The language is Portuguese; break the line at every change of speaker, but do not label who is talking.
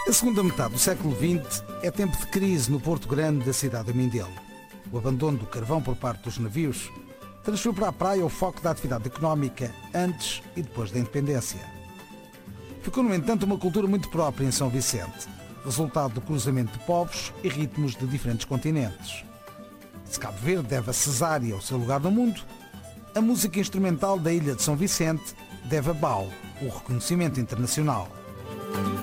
A segunda metade do século XX é tempo de crise no Porto Grande da cidade de Mindelo. O abandono do carvão por parte dos navios transferiu para a praia o foco da atividade económica antes e depois da independência. Ficou, no entanto, uma cultura muito própria em São Vicente, resultado do cruzamento de povos e ritmos de diferentes continentes. Se Cabo Verde deve a Cesária o seu lugar no mundo, a música instrumental da ilha de São Vicente deve a BAU o reconhecimento internacional.